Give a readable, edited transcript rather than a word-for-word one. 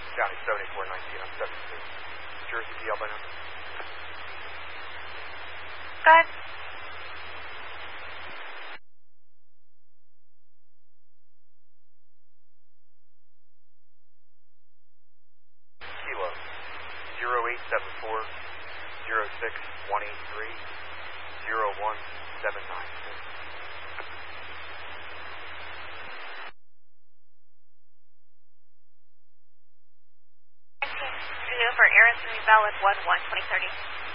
County 7419 on 72. Jersey DL by number. Go ahead. Kilo 0874-06183-01796. For Aaron Valid 11 2030.